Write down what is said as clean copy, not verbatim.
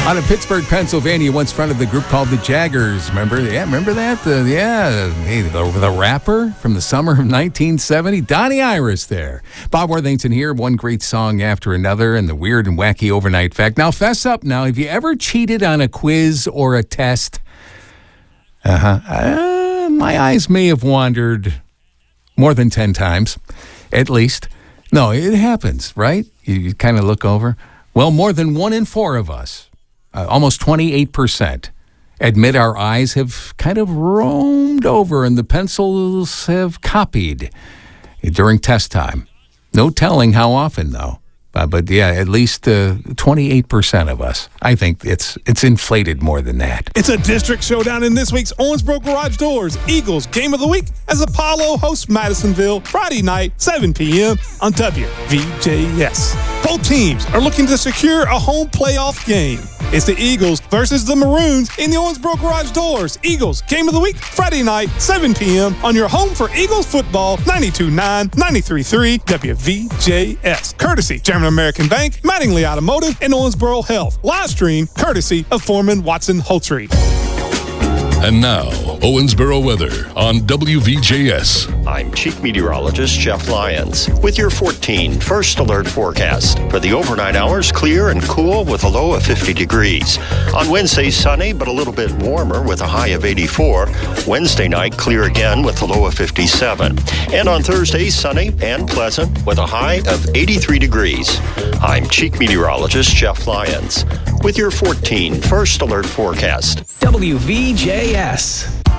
Out of Pittsburgh, Pennsylvania, once fronted the group called the Jaggers. Remember? Yeah, remember that? The rapper from the summer of 1970, Donnie Iris there. Bob Worthington here, one great song after another, and the weird and wacky overnight fact. Now, fess up now, have you ever cheated on a quiz or a test? My eyes may have wandered more than 10 times, at least. No, it happens, right? You kind of look over. Well, more than 1 in 4 of us, almost 28%, admit our eyes have kind of roamed over and the pencils have copied during test time. No telling how often, though. But yeah, at least 28% of us. I think it's inflated more than that. It's a district showdown in this week's Owensboro Garage Doors Eagles Game of the Week as Apollo hosts Madisonville Friday night, 7 p.m. on WVJS. Both teams are looking to secure a home playoff game. It's the Eagles versus the Maroons in the Owensboro Garage Doors Eagles Game of the Week, Friday night, 7 p.m. on your home for Eagles football, 92.9, 93.3 WVJS. Courtesy German American Bank, Mattingly Automotive, and Owensboro Health. Live stream courtesy of Foreman Watson Holtry. And now, Owensboro weather on WVJS. I'm Chief Meteorologist Jeff Lyons with your 14 First Alert forecast. For the overnight hours, clear and cool with a low of 50 degrees. On Wednesday, sunny but a little bit warmer with a high of 84. Wednesday night, clear again with a low of 57. And on Thursday, sunny and pleasant with a high of 83 degrees. I'm Chief Meteorologist Jeff Lyons with your 14 First Alert forecast. WVJS.